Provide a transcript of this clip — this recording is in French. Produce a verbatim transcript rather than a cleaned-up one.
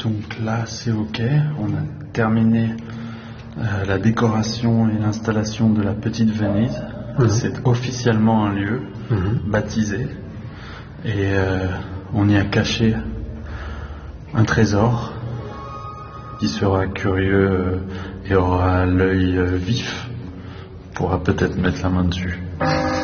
Donc là, c'est ok. On a terminé euh, la décoration et l'installation de la petite Venise. Mmh. C'est officiellement un lieu mmh. baptisé. Et euh, on y a caché un trésor. Qui sera curieux euh, et aura l'œil euh, vif pourra peut-être mettre la main dessus.